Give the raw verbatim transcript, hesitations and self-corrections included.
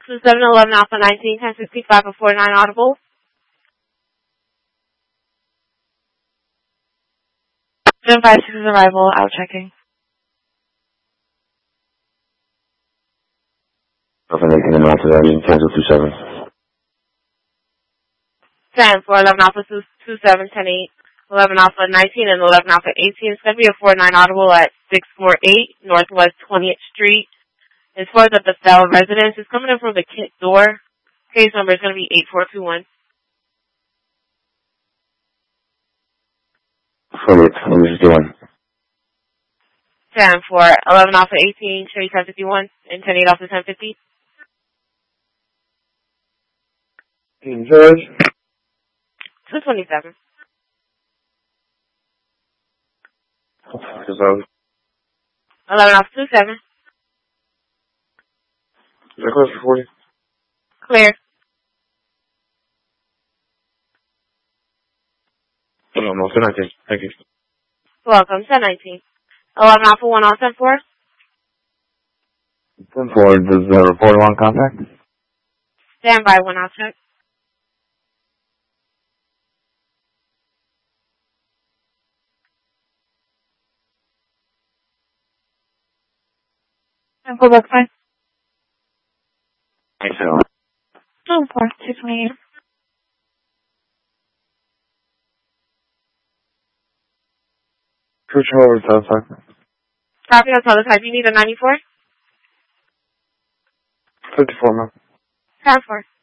two seven eleven Alpha nineteen, ten sixty-five and forty-nine audible. seven five six is arrival, out checking. Alpha nineteen and Alpha nineteen, cancel two seven. ten for eleven Alpha two seven, ten eight, eleven Alpha nineteen and eleven Alpha eighteen. It's going to be a forty-nine audible at six forty-eight Northwest twentieth Street. As far as the Bethel residence, it's coming in from the kit door. Case number is going to be eight four two one. forty-eight, let me just do one. ten for eleven Alpha eighteen, Cherry ten fifty-one, and ten eight Alpha ten fifty. In charge? two twenty-seven. eleven Alpha two seven. Is that close for forty? Clear. No, no, ten nineteen. Thank you. Welcome, ten nineteen. eleven Alpha one on ten four. ten four, does the reporter want contact? Stand by, one I'll check. ten four, that's fine. I so. ten four, two twenty-eight. Switch over to outside. Copy, I'll tell the type. You need a ninety-four? fifty-four, man. ten four.